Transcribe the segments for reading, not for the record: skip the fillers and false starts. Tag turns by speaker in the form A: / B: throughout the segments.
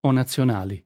A: o nazionali.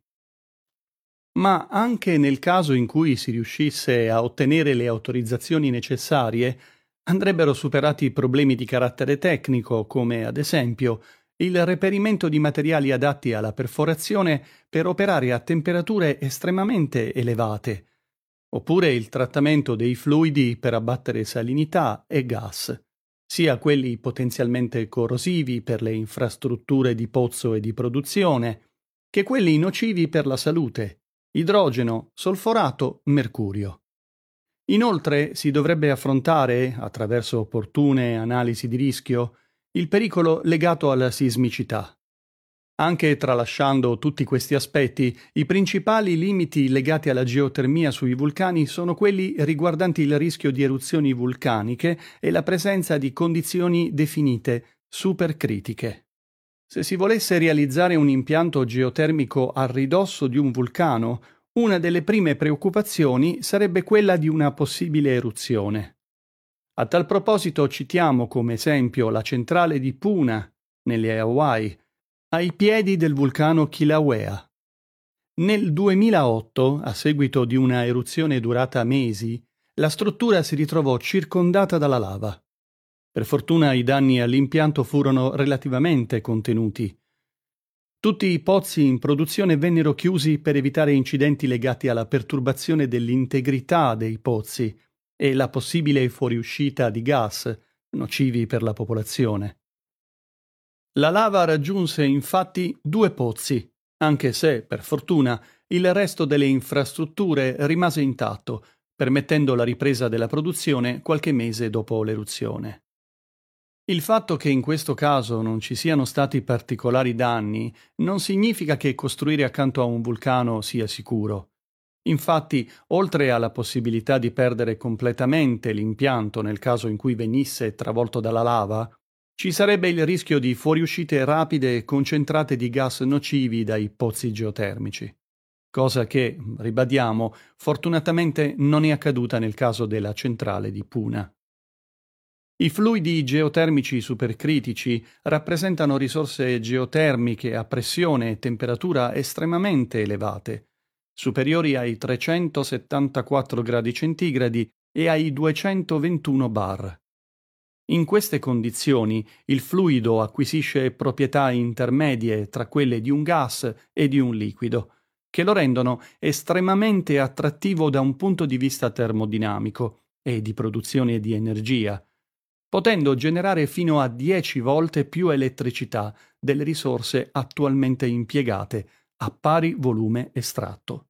A: Ma anche nel caso in cui si riuscisse a ottenere le autorizzazioni necessarie, andrebbero superati problemi di carattere tecnico, come ad esempio il reperimento di materiali adatti alla perforazione per operare a temperature estremamente elevate, oppure il trattamento dei fluidi per abbattere salinità e gas, sia quelli potenzialmente corrosivi per le infrastrutture di pozzo e di produzione, che quelli nocivi per la salute, idrogeno, solforato, mercurio. Inoltre si dovrebbe affrontare, attraverso opportune analisi di rischio, il pericolo legato alla sismicità. Anche tralasciando tutti questi aspetti, i principali limiti legati alla geotermia sui vulcani sono quelli riguardanti il rischio di eruzioni vulcaniche e la presenza di condizioni definite supercritiche. Se si volesse realizzare un impianto geotermico a ridosso di un vulcano, una delle prime preoccupazioni sarebbe quella di una possibile eruzione. A tal proposito citiamo come esempio la centrale di Puna, nelle Hawaii, ai piedi del vulcano Kilauea. Nel 2008, a seguito di una eruzione durata mesi, la struttura si ritrovò circondata dalla lava. Per fortuna i danni all'impianto furono relativamente contenuti. Tutti i pozzi in produzione vennero chiusi per evitare incidenti legati alla perturbazione dell'integrità dei pozzi e la possibile fuoriuscita di gas nocivi per la popolazione. La lava raggiunse infatti 2 pozzi, anche se, per fortuna, il resto delle infrastrutture rimase intatto, permettendo la ripresa della produzione qualche mese dopo l'eruzione. Il fatto che in questo caso non ci siano stati particolari danni non significa che costruire accanto a un vulcano sia sicuro. Infatti, oltre alla possibilità di perdere completamente l'impianto nel caso in cui venisse travolto dalla lava, ci sarebbe il rischio di fuoriuscite rapide e concentrate di gas nocivi dai pozzi geotermici. Cosa che, ribadiamo, fortunatamente non è accaduta nel caso della centrale di Puna. I fluidi geotermici supercritici rappresentano risorse geotermiche a pressione e temperatura estremamente elevate, superiori ai 374 gradi centigradi e ai 221 bar. In queste condizioni il fluido acquisisce proprietà intermedie tra quelle di un gas e di un liquido, che lo rendono estremamente attrattivo da un punto di vista termodinamico e di produzione di energia, potendo generare fino a 10 volte più elettricità delle risorse attualmente impiegate a pari volume estratto.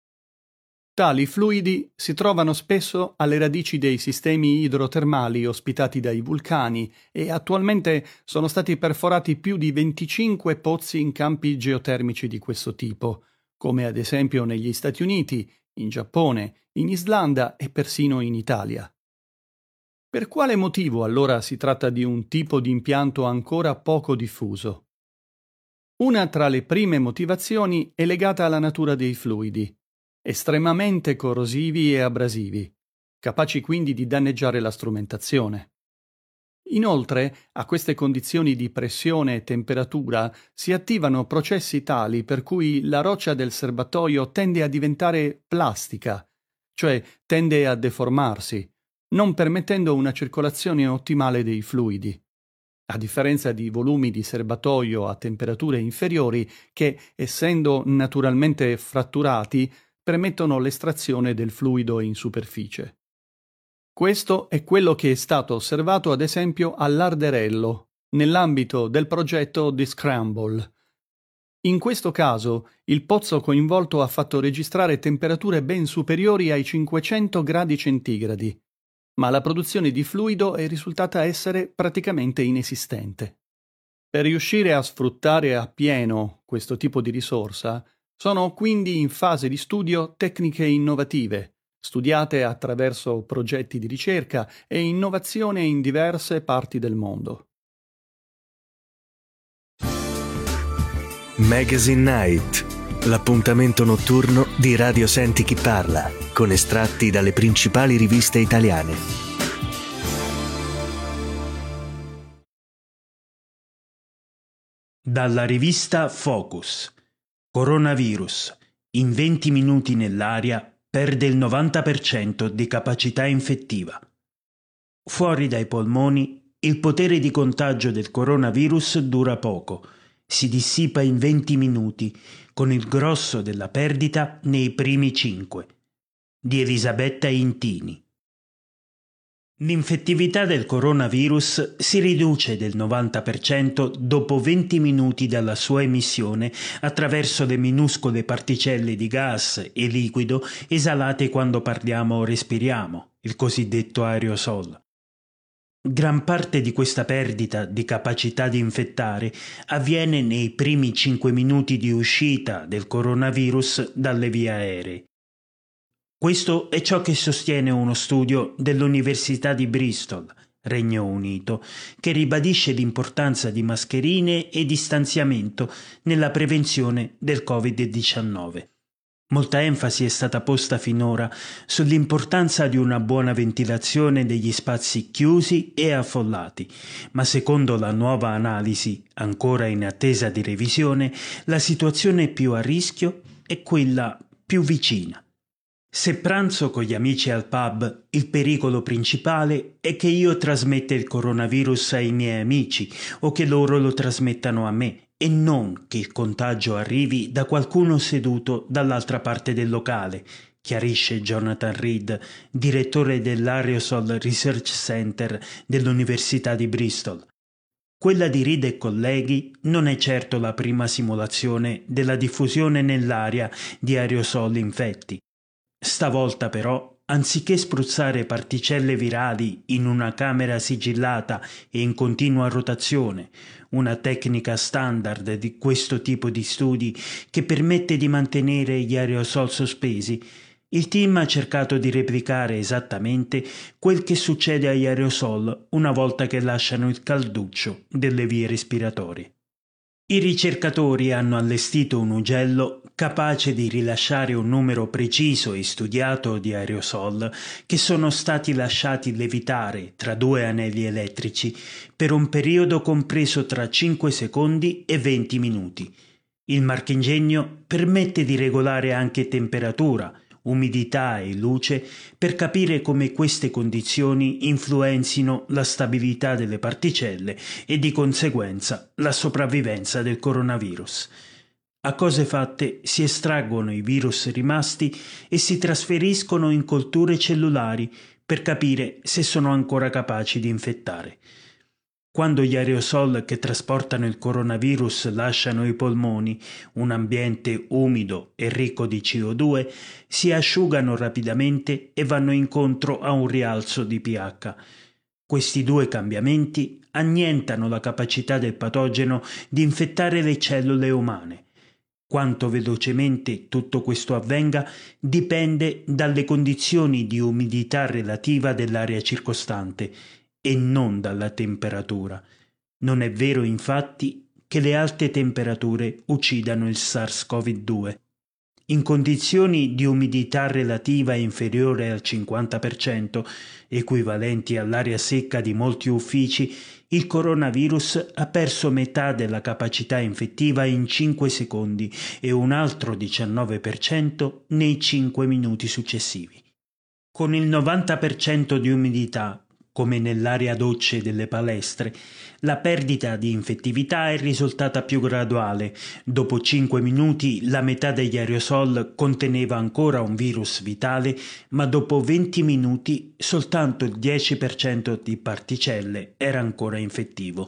A: Tali fluidi si trovano spesso alle radici dei sistemi idrotermali ospitati dai vulcani e attualmente sono stati perforati più di 25 pozzi in campi geotermici di questo tipo, come ad esempio negli Stati Uniti, in Giappone, in Islanda e persino in Italia. Per quale motivo allora si tratta di un tipo di impianto ancora poco diffuso? Una tra le prime motivazioni è legata alla natura dei fluidi, estremamente corrosivi e abrasivi, capaci quindi di danneggiare la strumentazione. Inoltre, a queste condizioni di pressione e temperatura si attivano processi tali per cui la roccia del serbatoio tende a diventare plastica, cioè tende a deformarsi, non permettendo una circolazione ottimale dei fluidi, a differenza di volumi di serbatoio a temperature inferiori che, essendo naturalmente fratturati, permettono l'estrazione del fluido in superficie. Questo è quello che è stato osservato ad esempio all'Arderello, nell'ambito del progetto The Scramble. In questo caso, il pozzo coinvolto ha fatto registrare temperature ben superiori ai 500 gradi centigradi, ma la produzione di fluido è risultata essere praticamente inesistente. Per riuscire a sfruttare appieno questo tipo di risorsa, sono quindi in fase di studio tecniche innovative, studiate attraverso progetti di ricerca e innovazione in diverse parti del mondo.
B: Magazine Night, l'appuntamento notturno di Radio Senti Chi Parla, con estratti dalle principali riviste italiane.
C: Dalla rivista Focus. Coronavirus. In 20 minuti nell'aria perde il 90% di capacità infettiva. Fuori dai polmoni, il potere di contagio del coronavirus dura poco, si dissipa in 20 minuti, con il grosso della perdita nei primi 5. Di Elisabetta Intini. L'infettività del coronavirus si riduce del 90% dopo 20 minuti dalla sua emissione attraverso le minuscole particelle di gas e liquido esalate quando parliamo o respiriamo, il cosiddetto aerosol. Gran parte di questa perdita di capacità di infettare avviene nei primi 5 minuti di uscita del coronavirus dalle vie aeree. Questo è ciò che sostiene uno studio dell'Università di Bristol, Regno Unito, che ribadisce l'importanza di mascherine e distanziamento nella prevenzione del Covid-19. Molta enfasi è stata posta finora sull'importanza di una buona ventilazione degli spazi chiusi e affollati, ma secondo la nuova analisi, ancora in attesa di revisione, la situazione più a rischio è quella più vicina. Se pranzo con gli amici al pub, il pericolo principale è che io trasmetta il coronavirus ai miei amici o che loro lo trasmettano a me e non che il contagio arrivi da qualcuno seduto dall'altra parte del locale, chiarisce Jonathan Reed, direttore dell'Aerosol Research Center dell'Università di Bristol. Quella di Reed e colleghi non è certo la prima simulazione della diffusione nell'aria di aerosol infetti. Stavolta però, anziché spruzzare particelle virali in una camera sigillata e in continua rotazione, una tecnica standard di questo tipo di studi che permette di mantenere gli aerosol sospesi, il team ha cercato di replicare esattamente quel che succede agli aerosol una volta che lasciano il calduccio delle vie respiratorie. I ricercatori hanno allestito un ugello capace di rilasciare un numero preciso e studiato di aerosol che sono stati lasciati levitare tra due anelli elettrici per un periodo compreso tra 5 secondi e 20 minuti. Il marchingegno permette di regolare anche temperatura, umidità e luce per capire come queste condizioni influenzino la stabilità delle particelle e di conseguenza la sopravvivenza del coronavirus. A cose fatte si estraggono i virus rimasti e si trasferiscono in colture cellulari per capire se sono ancora capaci di infettare. Quando gli aerosol che trasportano il coronavirus lasciano i polmoni, un ambiente umido e ricco di CO2, si asciugano rapidamente e vanno incontro a un rialzo di pH. Questi due cambiamenti annientano la capacità del patogeno di infettare le cellule umane. Quanto velocemente tutto questo avvenga dipende dalle condizioni di umidità relativa dell'aria circostante e non dalla temperatura. Non è vero infatti che le alte temperature uccidano il SARS-CoV-2. In condizioni di umidità relativa inferiore al 50%, equivalenti all'aria secca di molti uffici, il coronavirus ha perso metà della capacità infettiva in 5 secondi e un altro 19% nei 5 minuti successivi. Con il 90% di umidità, come nell'area docce delle palestre, la perdita di infettività è risultata più graduale. Dopo 5 minuti la metà degli aerosol conteneva ancora un virus vitale, ma dopo 20 minuti soltanto il 10% di particelle era ancora infettivo.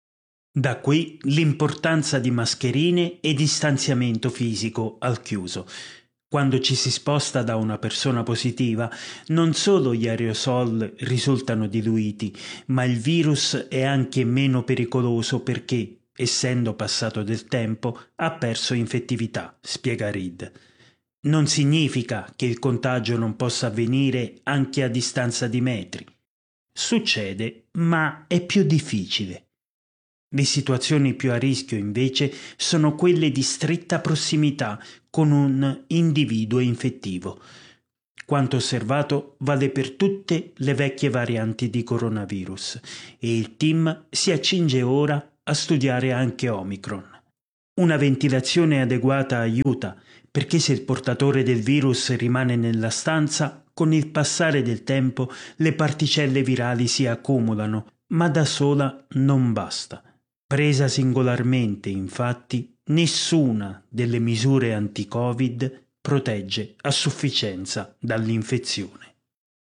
C: Da qui l'importanza di mascherine e distanziamento fisico al chiuso. Quando ci si sposta da una persona positiva, non solo gli aerosol risultano diluiti, ma il virus è anche meno pericoloso perché, essendo passato del tempo, ha perso infettività, spiega Reed. Non significa che il contagio non possa avvenire anche a distanza di metri. Succede, ma è più difficile. Le situazioni più a rischio, invece, sono quelle di stretta prossimità con un individuo infettivo. Quanto osservato vale per tutte le vecchie varianti di coronavirus e il team si accinge ora a studiare anche Omicron. Una ventilazione adeguata aiuta, perché se il portatore del virus rimane nella stanza, con il passare del tempo le particelle virali si accumulano, ma da sola non basta. Presa singolarmente, infatti, nessuna delle misure anti-Covid protegge a sufficienza dall'infezione.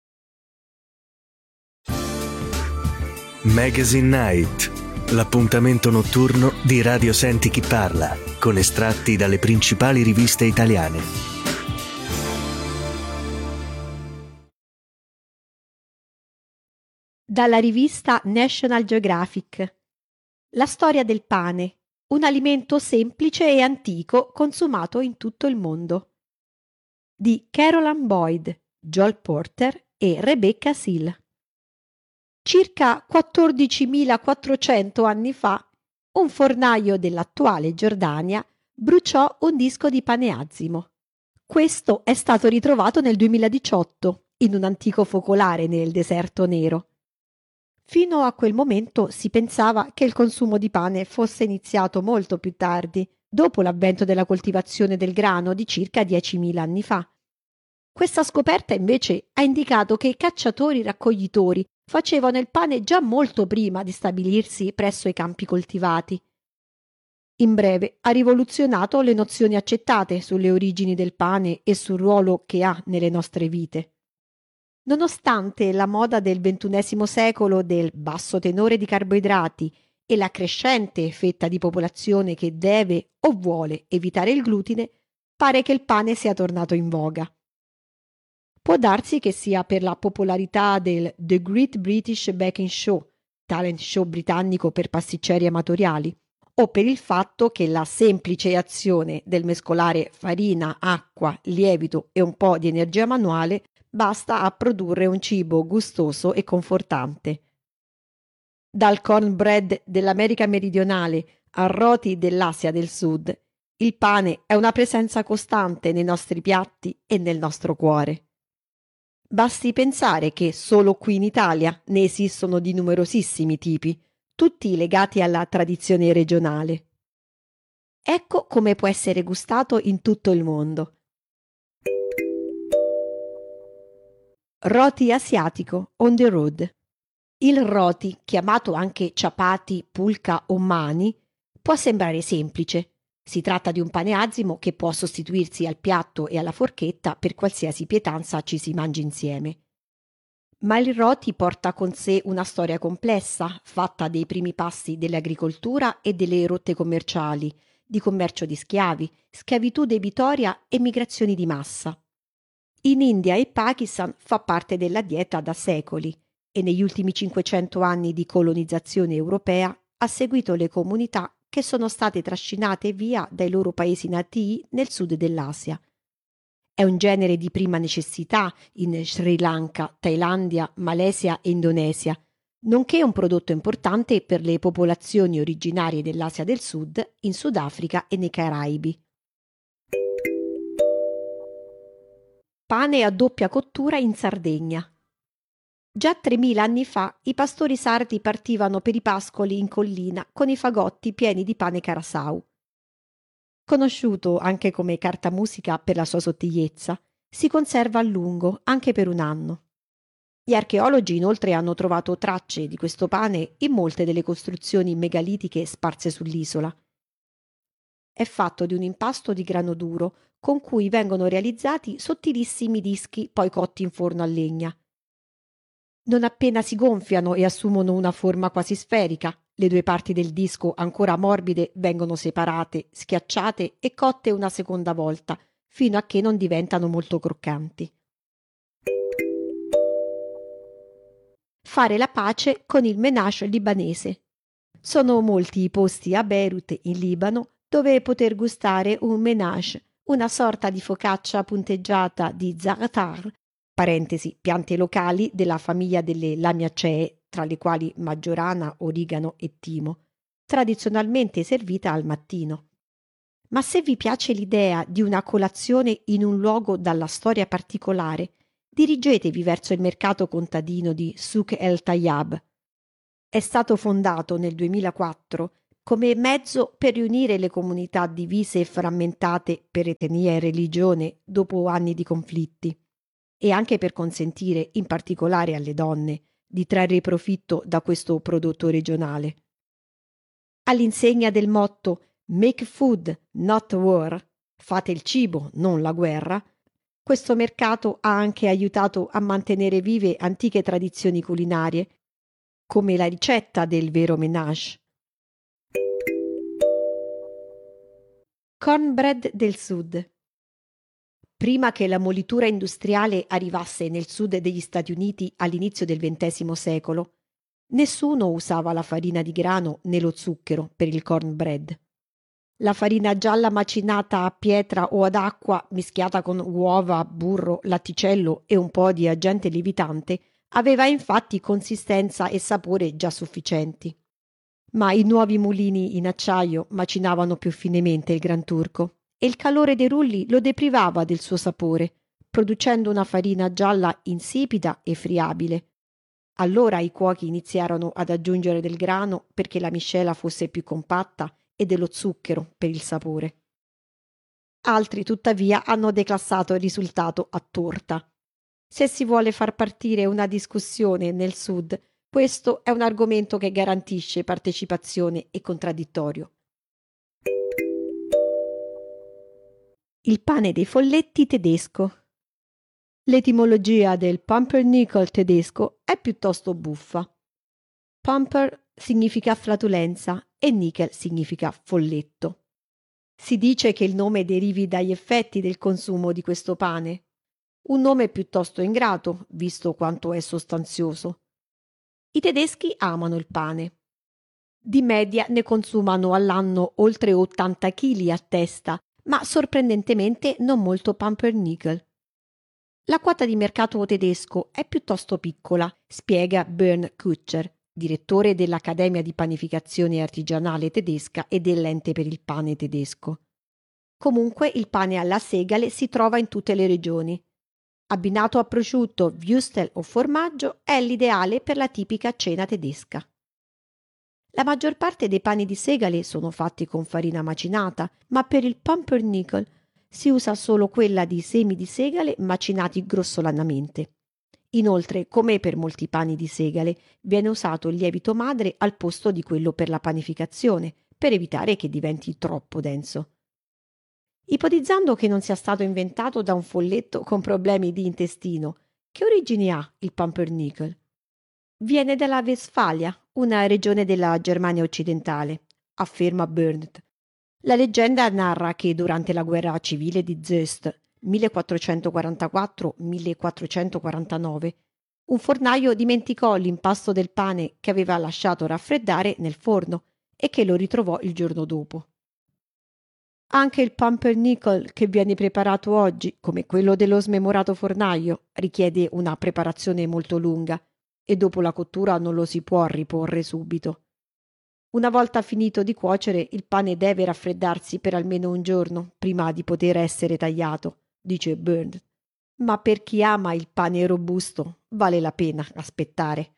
B: Magazine Night, l'appuntamento notturno di Radio Senti Chi Parla, con estratti dalle principali riviste italiane.
D: Dalla rivista National Geographic. La storia del pane, un alimento semplice e antico consumato in tutto il mondo. Di Caroline Boyd, Joel Porter e Rebecca Seal. Circa 14.400 anni fa, un fornaio dell'attuale Giordania bruciò un disco di pane azimo. Questo è stato ritrovato nel 2018 in un antico focolare nel deserto nero. Fino a quel momento si pensava che il consumo di pane fosse iniziato molto più tardi, dopo l'avvento della coltivazione del grano di circa 10.000 anni fa. Questa scoperta invece ha indicato che i cacciatori-raccoglitori facevano il pane già molto prima di stabilirsi presso i campi coltivati. In breve, ha rivoluzionato le nozioni accettate sulle origini del pane e sul ruolo che ha nelle nostre vite. Nonostante la moda del XXI secolo del basso tenore di carboidrati e la crescente fetta di popolazione che deve o vuole evitare il glutine, pare che il pane sia tornato in voga. Può darsi che sia per la popolarità del The Great British Baking Show, talent show britannico per pasticceri amatoriali, o per il fatto che la semplice azione del mescolare farina, acqua, lievito e un po' di energia manuale basta a produrre un cibo gustoso e confortante. Dal cornbread dell'America meridionale a roti dell'Asia del Sud, il pane è una presenza costante nei nostri piatti e nel nostro cuore. Basti pensare che solo qui in Italia ne esistono di numerosissimi tipi, tutti legati alla tradizione regionale. Ecco come può essere gustato in tutto il mondo. Roti asiatico on the road. Il roti, chiamato anche chapati, pulka o mani, può sembrare semplice. Si tratta di un pane azimo che può sostituirsi al piatto e alla forchetta per qualsiasi pietanza ci si mangi insieme. Ma il roti porta con sé una storia complessa, fatta dei primi passi dell'agricoltura e delle rotte commerciali, di commercio di schiavi, schiavitù debitoria e migrazioni di massa. In India e Pakistan fa parte della dieta da secoli e negli ultimi 500 anni di colonizzazione europea ha seguito le comunità che sono state trascinate via dai loro paesi natii nel sud dell'Asia. È un genere di prima necessità in Sri Lanka, Thailandia, Malesia e Indonesia, nonché un prodotto importante per le popolazioni originarie dell'Asia del Sud, in Sudafrica e nei Caraibi. Pane a doppia cottura in Sardegna. Già 3.000 anni fa i pastori sardi partivano per i pascoli in collina con i fagotti pieni di pane carasau. Conosciuto anche come cartamusica per la sua sottigliezza, si conserva a lungo anche per un anno. Gli archeologi inoltre hanno trovato tracce di questo pane in molte delle costruzioni megalitiche sparse sull'isola. È fatto di un impasto di grano duro con cui vengono realizzati sottilissimi dischi poi cotti in forno a legna. Non appena si gonfiano e assumono una forma quasi sferica, le due parti del disco ancora morbide vengono separate, schiacciate e cotte una seconda volta, fino a che non diventano molto croccanti. Fare la pace con il menage libanese. Sono molti i posti a Beirut, in Libano, dove poter gustare un menage, una sorta di focaccia punteggiata di za'atar, parentesi, piante locali della famiglia delle Lamiaceae, tra le quali maggiorana, origano e timo, tradizionalmente servita al mattino. Ma se vi piace l'idea di una colazione in un luogo dalla storia particolare, dirigetevi verso il mercato contadino di Souk El Tayyab. È stato fondato nel 2004 come mezzo per riunire le comunità divise e frammentate per etnia e religione dopo anni di conflitti, e anche per consentire, in particolare alle donne, di trarre profitto da questo prodotto regionale. All'insegna del motto Make food, not war, fate il cibo, non la guerra, questo mercato ha anche aiutato a mantenere vive antiche tradizioni culinarie, come la ricetta del vero ménage. Cornbread del Sud. Prima che la molitura industriale arrivasse nel sud degli Stati Uniti all'inizio del XX secolo, nessuno usava la farina di grano né lo zucchero per il cornbread. La farina gialla macinata a pietra o ad acqua, mischiata con uova, burro, latticello e un po' di agente lievitante, aveva infatti consistenza e sapore già sufficienti. Ma i nuovi mulini in acciaio macinavano più finemente il Gran Turco e il calore dei rulli lo deprivava del suo sapore, producendo una farina gialla insipida e friabile. Allora i cuochi iniziarono ad aggiungere del grano perché la miscela fosse più compatta e dello zucchero per il sapore. Altri, tuttavia, hanno declassato il risultato a torta. Se si vuole far partire una discussione nel Sud, questo è un argomento che garantisce partecipazione e contraddittorio. Il pane dei folletti tedesco. L'etimologia del pumpernickel tedesco è piuttosto buffa. Pumper significa flatulenza e nickel significa folletto. Si dice che il nome derivi dagli effetti del consumo di questo pane. Un nome piuttosto ingrato, visto quanto è sostanzioso. I tedeschi amano il pane. Di media ne consumano all'anno oltre 80 kg a testa, ma sorprendentemente non molto pumpernickel. La quota di mercato tedesco è piuttosto piccola, spiega Bernd Kutscher, direttore dell'Accademia di Panificazione Artigianale Tedesca e dell'Ente per il Pane Tedesco. Comunque il pane alla segale si trova in tutte le regioni. Abbinato a prosciutto, würstel o formaggio è l'ideale per la tipica cena tedesca. La maggior parte dei pani di segale sono fatti con farina macinata, ma per il pumpernickel si usa solo quella di semi di segale macinati grossolanamente. Inoltre, come per molti pani di segale, viene usato il lievito madre al posto di quello per la panificazione, per evitare che diventi troppo denso. Ipotizzando che non sia stato inventato da un folletto con problemi di intestino, che origini ha il pumpernickel? Viene dalla Westfalia, una regione della Germania occidentale, afferma Berndt. La leggenda narra che durante la guerra civile di Zöst 1444-1449 un fornaio dimenticò l'impasto del pane che aveva lasciato raffreddare nel forno e che lo ritrovò il giorno dopo. Anche il pumpernickel che viene preparato oggi, come quello dello smemorato fornaio, richiede una preparazione molto lunga e dopo la cottura non lo si può riporre subito. Una volta finito di cuocere, il pane deve raffreddarsi per almeno un giorno prima di poter essere tagliato, dice Bernd. Ma per chi ama il pane robusto vale la pena aspettare.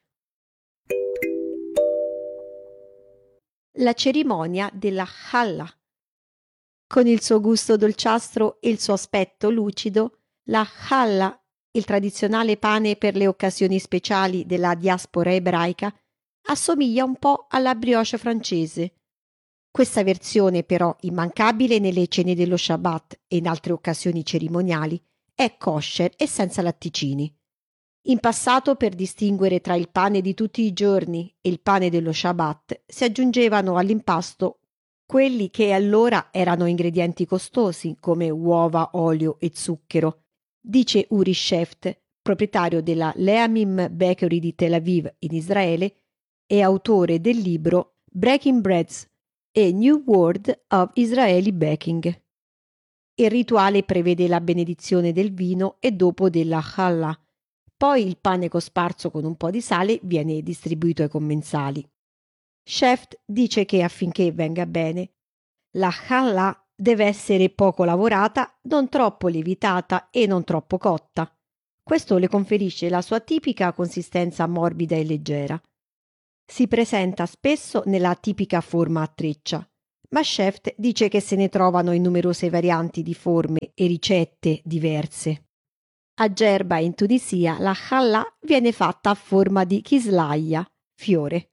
D: La cerimonia della Challa. Con il suo gusto dolciastro e il suo aspetto lucido, la Challa, il tradizionale pane per le occasioni speciali della diaspora ebraica, assomiglia un po' alla brioche francese. Questa versione, però immancabile nelle cene dello Shabbat e in altre occasioni cerimoniali, è kosher e senza latticini. In passato, per distinguere tra il pane di tutti i giorni e il pane dello Shabbat, si aggiungevano all'impasto quelli che allora erano ingredienti costosi come uova, olio e zucchero, dice Uri Sheft, proprietario della Leamim Bakery di Tel Aviv in Israele e autore del libro Breaking Breads, A New World of Israeli Baking. Il rituale prevede la benedizione del vino e dopo della challah. Poi il pane cosparso con un po' di sale viene distribuito ai commensali. Sheft dice che affinché venga bene, la challah deve essere poco lavorata, non troppo lievitata e non troppo cotta. Questo le conferisce la sua tipica consistenza morbida e leggera. Si presenta spesso nella tipica forma a treccia, ma Chef dice che se ne trovano in numerose varianti di forme e ricette diverse. A Gerba in Tunisia la challà viene fatta a forma di kislaia, fiore.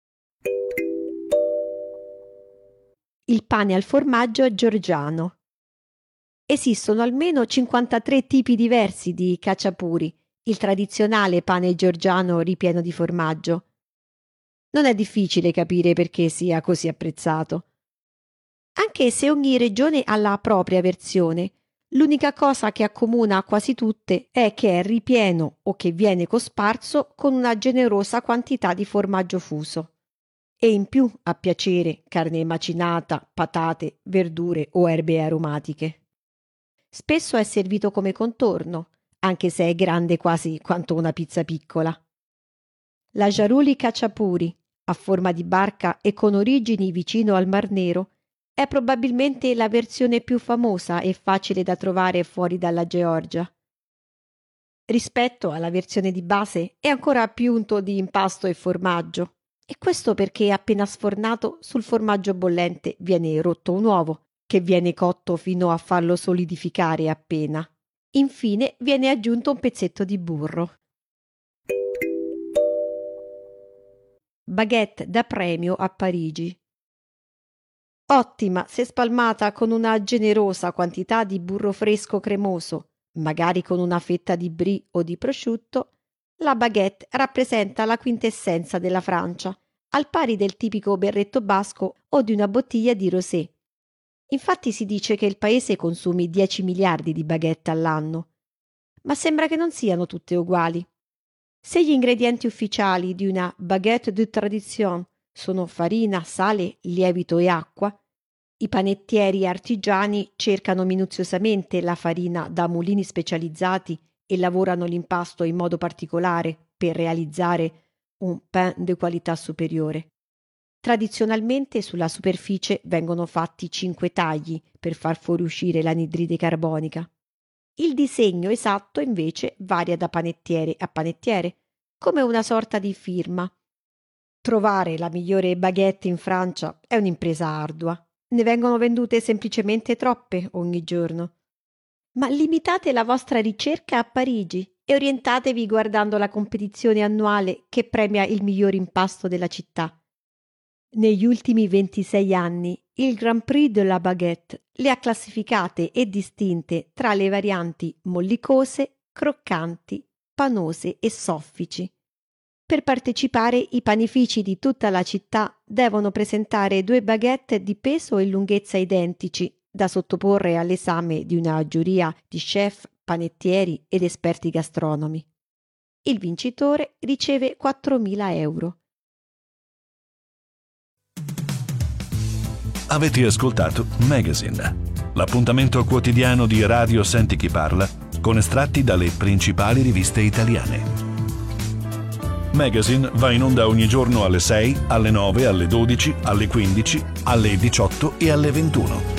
D: Il pane al formaggio georgiano. Esistono almeno 53 tipi diversi di khachapuri, il tradizionale pane georgiano ripieno di formaggio. Non è difficile capire perché sia così apprezzato. Anche se ogni regione ha la propria versione, l'unica cosa che accomuna quasi tutte è che è ripieno o che viene cosparso con una generosa quantità di formaggio fuso. E in più a piacere carne macinata, patate, verdure o erbe aromatiche. Spesso è servito come contorno, anche se è grande quasi quanto una pizza piccola. La Jaruli Khachapuri, a forma di barca e con origini vicino al Mar Nero, è probabilmente la versione più famosa e facile da trovare fuori dalla Georgia. Rispetto alla versione di base è ancora più unto di impasto e formaggio, e questo perché appena sfornato sul formaggio bollente viene rotto un uovo, che viene cotto fino a farlo solidificare appena. Infine viene aggiunto un pezzetto di burro. Baguette da premio a Parigi. Ottima se spalmata con una generosa quantità di burro fresco cremoso, magari con una fetta di brie o di prosciutto, la baguette rappresenta la quintessenza della Francia, al pari del tipico berretto basco o di una bottiglia di rosé. Infatti si dice che il paese consumi 10 miliardi di baguette all'anno. Ma sembra che non siano tutte uguali. Se gli ingredienti ufficiali di una baguette de tradition sono farina, sale, lievito e acqua, i panettieri artigiani cercano minuziosamente la farina da mulini specializzati e lavorano l'impasto in modo particolare per realizzare un pain di qualità superiore. Tradizionalmente sulla superficie vengono fatti 5 tagli per far fuoriuscire l'anidride carbonica. Il disegno esatto invece varia da panettiere a panettiere, come una sorta di firma. Trovare la migliore baguette in Francia è un'impresa ardua. Ne vengono vendute semplicemente troppe ogni giorno. Ma limitate la vostra ricerca a Parigi e orientatevi guardando la competizione annuale che premia il miglior impasto della città. Negli ultimi 26 anni il Grand Prix de la Baguette le ha classificate e distinte tra le varianti mollicose, croccanti, panose e soffici. Per partecipare i panifici di tutta la città devono presentare 2 baguette di peso e lunghezza identici da sottoporre all'esame di una giuria di chef, panettieri ed esperti gastronomi. Il vincitore riceve 4.000 euro.
E: Avete ascoltato Magazine, l'appuntamento quotidiano di Radio Senti Chi Parla con estratti dalle principali riviste italiane. Magazine va in onda ogni giorno alle 6, alle 9, alle 12, alle 15, alle 18 e alle 21.